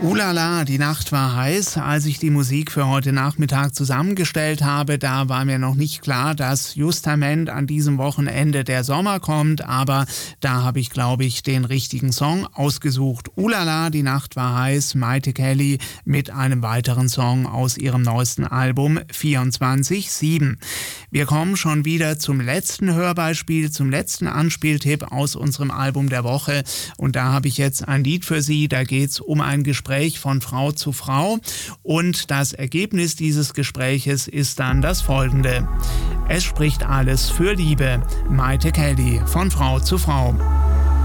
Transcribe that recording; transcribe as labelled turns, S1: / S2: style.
S1: Ulala, die Nacht war heiß. Als ich die Musik für heute Nachmittag zusammengestellt habe, da war mir noch nicht klar, dass justament an diesem Wochenende der Sommer kommt, aber da habe ich, glaube ich, den richtigen Song ausgesucht. Ulala, die Nacht war heiß, Mayte Kelly mit einem weiteren Song aus ihrem neuesten Album 24/7. Wir kommen schon wieder zum letzten Hörbeispiel, zum letzten Anspieltipp aus unserem Album der Woche und da habe ich jetzt ein Lied für Sie, da geht es um ein Gespräch von Frau zu Frau und das Ergebnis dieses Gespräches ist dann das folgende. Es spricht alles für Liebe. Mayte Kelly von Frau zu Frau.